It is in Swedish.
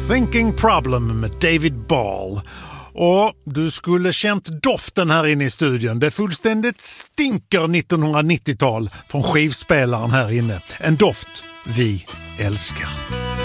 Thinking Problem med David Ball. Och du skulle känt doften här inne i studion. Det fullständigt stinker 1990-tal från skivspelaren här inne. En doft vi älskar.